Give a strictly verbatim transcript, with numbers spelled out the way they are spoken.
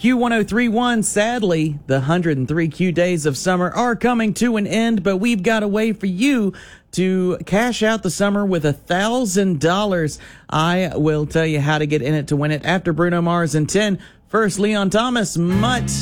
Q one oh three point one, sadly, the one hundred three Q days of summer are coming to an end, but we've got a way for you to cash out the summer with one thousand dollars. I will tell you how to get in it to win it after Bruno Mars and ten. First, Leon Thomas, Mutt.